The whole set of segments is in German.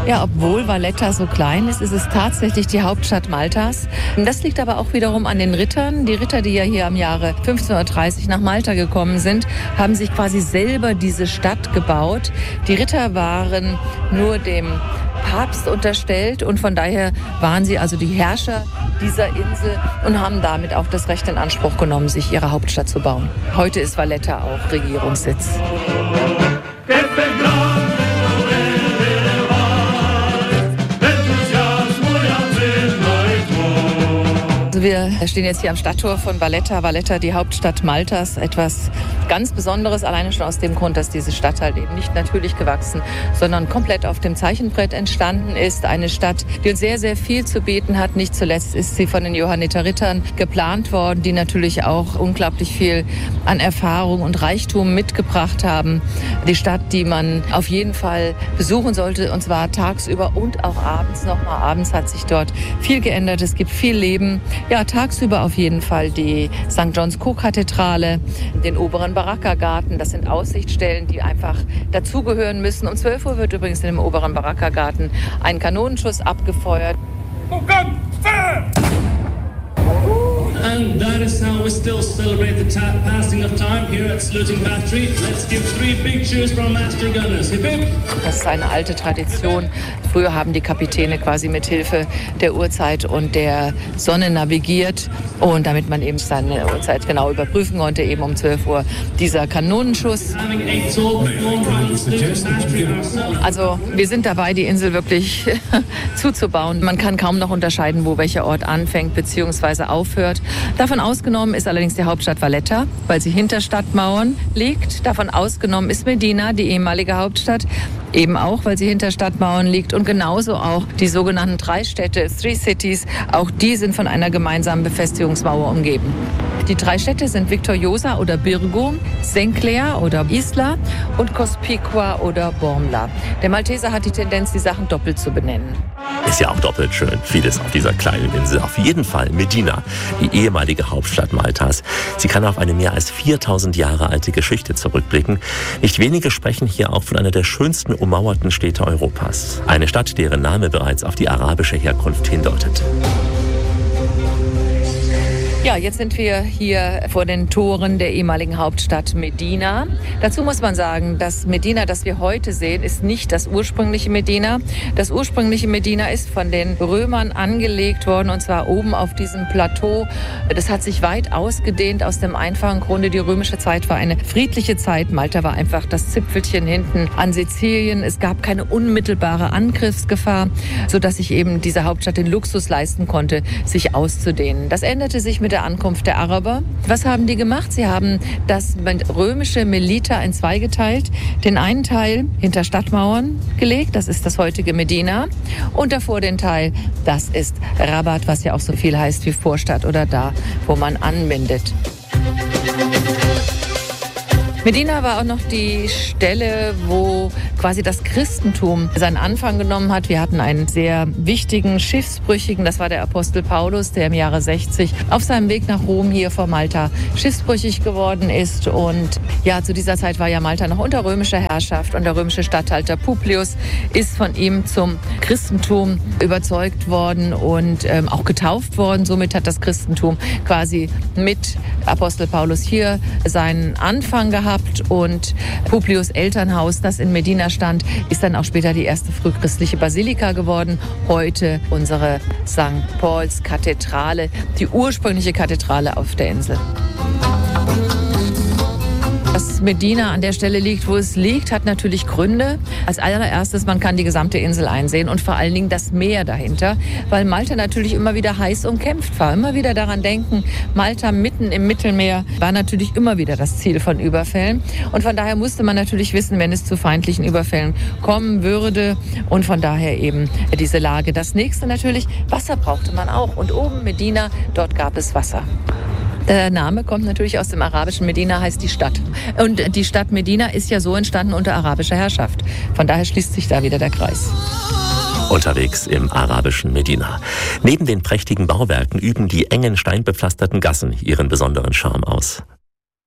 Ja, obwohl Valletta so klein ist, ist es tatsächlich die Hauptstadt Maltas. Das liegt aber auch wiederum an den Rittern. Die Ritter, die ja hier im Jahre 1530 nach Malta gekommen sind, haben sich quasi selber diese Stadt gebaut. Die Ritter waren nur dem Papst unterstellt und von daher waren sie also die Herrscher dieser Insel und haben damit auch das Recht in Anspruch genommen, sich ihre Hauptstadt zu bauen. Heute ist Valletta auch Regierungssitz. Wir stehen jetzt hier am Stadttor von Valletta. Valletta, die Hauptstadt Maltas. Etwas ganz Besonderes, alleine schon aus dem Grund, dass diese Stadt halt eben nicht natürlich gewachsen, sondern komplett auf dem Zeichenbrett entstanden ist. Eine Stadt, die uns sehr, sehr viel zu bieten hat. Nicht zuletzt ist sie von den Johanniterrittern geplant worden, die natürlich auch unglaublich viel an Erfahrung und Reichtum mitgebracht haben. Die Stadt, die man auf jeden Fall besuchen sollte, und zwar tagsüber und auch abends nochmal. Abends hat sich dort viel geändert. Es gibt viel Leben. Ja, tagsüber auf jeden Fall die St. John's Co-Kathedrale, den oberen Baraka-Garten. Das sind Aussichtsstellen, die einfach dazugehören müssen. Um 12 Uhr wird übrigens in dem oberen Baraka-Garten ein Kanonenschuss abgefeuert. And that is how we still celebrate the passing of time here at Sluting Battery. Let's give 3 big cheers for our master gunners. Hip hip. Das ist eine alte Tradition. Früher haben die Kapitäne quasi mit Hilfe der Uhrzeit und der Sonne navigiert. Und damit man eben seine Uhrzeit genau überprüfen konnte, eben um 12 Uhr dieser Kanonenschuss. Also wir sind dabei, die Insel wirklich zuzubauen. Man kann kaum noch unterscheiden, wo welcher Ort anfängt bzw. aufhört. Davon ausgenommen ist allerdings die Hauptstadt Valletta, weil sie hinter Stadtmauern liegt. Davon ausgenommen ist Medina, die ehemalige Hauptstadt, eben auch, weil sie hinter Stadtmauern liegt. Und genauso auch die sogenannten 3 Städte, 3 Cities, auch die sind von einer gemeinsamen Befestigungsmauer umgeben. Die 3 Städte sind Victoriosa oder Birgo, Senclair oder Isla und Cospicua oder Bormla. Der Malteser hat die Tendenz, die Sachen doppelt zu benennen. Ist ja auch doppelt schön, vieles auf dieser kleinen Insel. Auf jeden Fall Medina, die ehemalige Hauptstadt Maltas. Sie kann auf eine mehr als 4000 Jahre alte Geschichte zurückblicken. Nicht wenige sprechen hier auch von einer der schönsten ummauerten Städte Europas. Eine Stadt, deren Name bereits auf die arabische Herkunft hindeutet. Ja, jetzt sind wir hier vor den Toren der ehemaligen Hauptstadt Medina. Dazu muss man sagen, das Medina, das wir heute sehen, ist nicht das ursprüngliche Medina. Das ursprüngliche Medina ist von den Römern angelegt worden, und zwar oben auf diesem Plateau. Das hat sich weit ausgedehnt aus dem einfachen Grunde. Die römische Zeit war eine friedliche Zeit. Malta war einfach das Zipfelchen hinten an Sizilien. Es gab keine unmittelbare Angriffsgefahr, sodass sich eben diese Hauptstadt den Luxus leisten konnte, sich auszudehnen. Das änderte sich mit der Ankunft der Araber. Was haben die gemacht? Sie haben das römische Melita in 2 geteilt. Den einen Teil hinter Stadtmauern gelegt, das ist das heutige Medina. Und davor den Teil, das ist Rabat, was ja auch so viel heißt wie Vorstadt oder da, wo man anbindet. Medina war auch noch die Stelle, wo quasi das Christentum seinen Anfang genommen hat. Wir hatten einen sehr wichtigen Schiffsbrüchigen, das war der Apostel Paulus, der im Jahre 60 auf seinem Weg nach Rom hier vor Malta schiffsbrüchig geworden ist. Und ja, zu dieser Zeit war ja Malta noch unter römischer Herrschaft und der römische Statthalter Publius ist von ihm zum Christentum überzeugt worden und auch getauft worden. Somit hat das Christentum quasi mit Apostel Paulus hier seinen Anfang gehabt. Und Publius' Elternhaus, das in Medina stand, ist dann auch später die erste frühchristliche Basilika geworden. Heute unsere St. Pauls Kathedrale, die ursprüngliche Kathedrale auf der Insel. Dass Medina an der Stelle liegt, wo es liegt, hat natürlich Gründe. Als allererstes, man kann die gesamte Insel einsehen und vor allen Dingen das Meer dahinter, weil Malta natürlich immer wieder heiß umkämpft war. Immer wieder daran denken, Malta mitten im Mittelmeer war natürlich immer wieder das Ziel von Überfällen. Und von daher musste man natürlich wissen, wenn es zu feindlichen Überfällen kommen würde. Und von daher eben diese Lage. Das nächste natürlich, Wasser brauchte man auch. Und oben Medina, dort gab es Wasser. Der Name kommt natürlich aus dem arabischen. Medina heißt die Stadt. Und die Stadt Medina ist ja so entstanden unter arabischer Herrschaft. Von daher schließt sich da wieder der Kreis. Unterwegs im arabischen Medina. Neben den prächtigen Bauwerken üben die engen steinbepflasterten Gassen ihren besonderen Charme aus.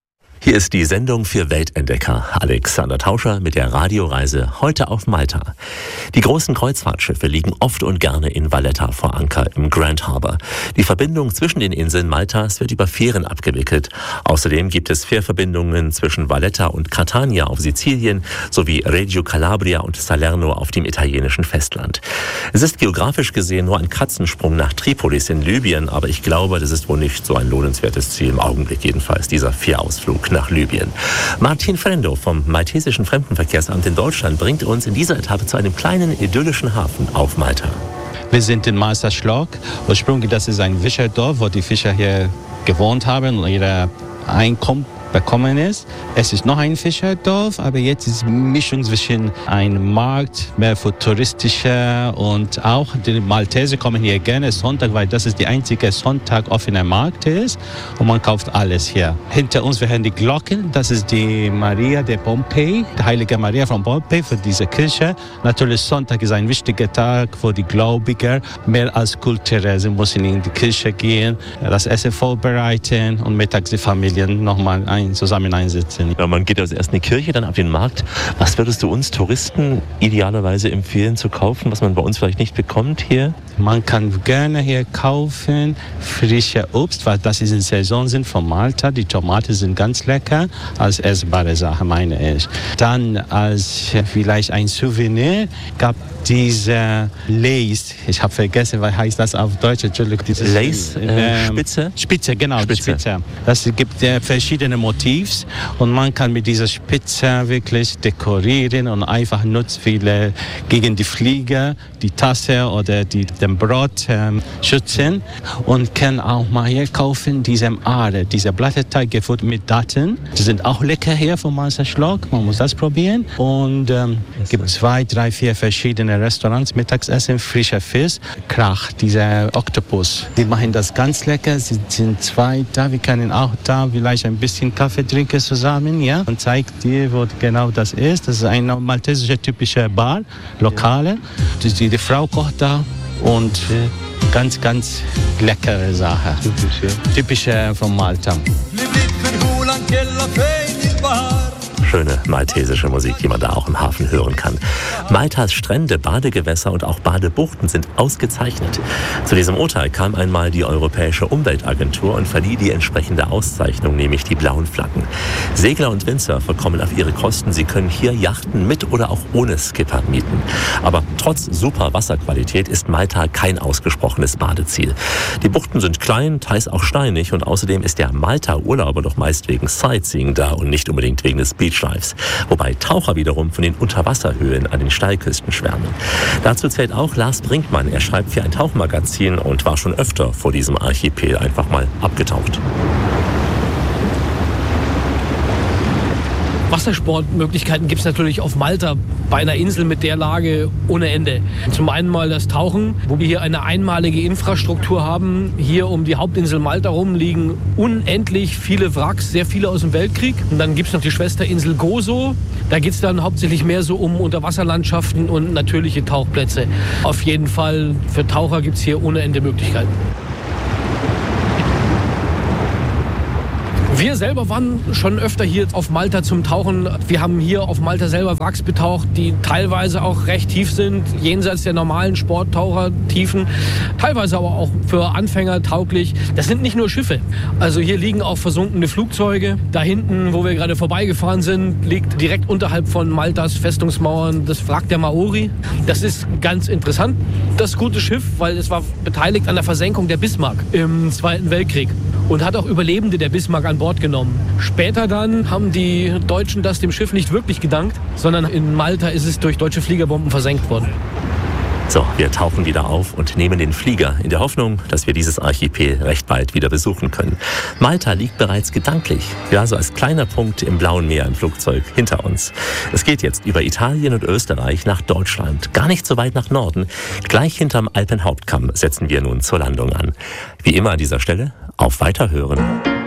Hier ist die Sendung für Weltentdecker. Alexander Tauscher mit der Radioreise heute auf Malta. Die großen Kreuzfahrtschiffe liegen oft und gerne in Valletta vor Anker im Grand Harbour. Die Verbindung zwischen den Inseln Maltas wird über Fähren abgewickelt. Außerdem gibt es Fährverbindungen zwischen Valletta und Catania auf Sizilien sowie Reggio Calabria und Salerno auf dem italienischen Festland. Es ist geografisch gesehen nur ein Katzensprung nach Tripolis in Libyen, aber ich glaube, das ist wohl nicht so ein lohnenswertes Ziel, im Augenblick jedenfalls, dieser Fährausflug nach Libyen. Martin Frendo vom Maltesischen Fremdenverkehrsamt in Deutschland bringt uns in dieser Etappe zu einem kleinen idyllischen Hafen auf Malta. Wir sind in Malta Schlock. Ursprünglich das ist ein Fischerdorf, wo die Fischer hier gewohnt haben und ihre Einkommen bekommen ist. Es ist noch ein Fischerdorf, aber jetzt ist eine Mischung zwischen einem Markt, mehr futuristischer, und auch die Malteser kommen hier gerne Sonntag, weil das ist der einzige Sonntag offener Markt ist und man kauft alles hier. Hinter uns wir hören die Glocken, das ist die Maria de Pompei, die heilige Maria von Pompei für diese Kirche. Natürlich Sonntag ist ein wichtiger Tag für die Gläubiger, mehr als kulturell. Sie müssen in die Kirche gehen, das Essen vorbereiten und mittags die Familien nochmal zusammen einsetzen. Ja, man geht also erst in die Kirche, dann auf den Markt. Was würdest du uns Touristen idealerweise empfehlen zu kaufen, was man bei uns vielleicht nicht bekommt hier? Man kann gerne hier kaufen frische Obst, weil das ist in Saison sind von Malta. Die Tomaten sind ganz lecker, als essbare Sache meine ich. Dann als vielleicht ein Souvenir gab diese Lace, ich habe vergessen, was heißt das auf Deutsch? Entschuldigung. Lace, Spitze? Spitze, genau, Spitze. Das gibt verschiedene Motivs und man kann mit dieser Spitze wirklich dekorieren und einfach nutzt viele gegen die Fliege, die Tasse oder den Brot schützen, und kann auch mal hier kaufen diese Aare, dieser Blätterteig gefüllt mit Daten. Die sind auch lecker hier von Malta Schlock, man muss das probieren. Und es gibt 2, 3, 4 verschiedene Restaurants, Mittagessen, frischer Fisch, Krach, dieser Oktopus. Die machen das ganz lecker, sie sind 2 da, wir können auch da vielleicht ein bisschen Kaffee trinken zusammen, ja, und zeigt dir, wo genau das ist. Das ist eine maltesische typische Bar, Lokale. Die Frau kocht da und ganz, ganz leckere Sache. Typische von Malta. Schöne maltesische Musik, die man da auch im Hafen hören kann. Maltas Strände, Badegewässer und auch Badebuchten sind ausgezeichnet. Zu diesem Urteil kam einmal die Europäische Umweltagentur und verlieh die entsprechende Auszeichnung, nämlich die blauen Flaggen. Segler und Windsurfer kommen auf ihre Kosten. Sie können hier Yachten mit oder auch ohne Skipper mieten. Aber trotz super Wasserqualität ist Malta kein ausgesprochenes Badeziel. Die Buchten sind klein, teils auch steinig, und außerdem ist der Malta-Urlauber doch meist wegen Sightseeing da und nicht unbedingt wegen des Beachlives. Wobei Taucher wiederum von den Unterwasserhöhlen an den Steilküsten schwärmen. Dazu zählt auch Lars Brinkmann. Er schreibt für ein Tauchmagazin und war schon öfter vor diesem Archipel einfach mal abgetaucht. Wassersportmöglichkeiten gibt es natürlich auf Malta bei einer Insel mit der Lage ohne Ende. Zum einen mal das Tauchen, wo wir hier eine einmalige Infrastruktur haben. Hier um die Hauptinsel Malta rum liegen unendlich viele Wracks, sehr viele aus dem Weltkrieg. Und dann gibt es noch die Schwesterinsel Gozo. Da geht es dann hauptsächlich mehr so um Unterwasserlandschaften und natürliche Tauchplätze. Auf jeden Fall für Taucher gibt es hier ohne Ende Möglichkeiten. Wir selber waren schon öfter hier auf Malta zum Tauchen. Wir haben hier auf Malta selber Wracks betaucht, die teilweise auch recht tief sind, jenseits der normalen Sporttauchertiefen, teilweise aber auch für Anfänger tauglich. Das sind nicht nur Schiffe. Also hier liegen auch versunkene Flugzeuge. Da hinten, wo wir gerade vorbeigefahren sind, liegt direkt unterhalb von Maltas Festungsmauern das Wrack der Maori. Das ist ganz interessant, das gute Schiff, weil es war beteiligt an der Versenkung der Bismarck im Zweiten Weltkrieg und hat auch Überlebende der Bismarck an Bord genommen. Später dann haben die Deutschen das dem Schiff nicht wirklich gedankt, sondern in Malta ist es durch deutsche Fliegerbomben versenkt worden. So, wir tauchen wieder auf und nehmen den Flieger in der Hoffnung, dass wir dieses Archipel recht bald wieder besuchen können. Malta liegt bereits gedanklich, ja, so als kleiner Punkt im Blauen Meer im Flugzeug hinter uns. Es geht jetzt über Italien und Österreich nach Deutschland, gar nicht so weit nach Norden. Gleich hinterm Alpenhauptkamm setzen wir nun zur Landung an. Wie immer an dieser Stelle, auf Weiterhören.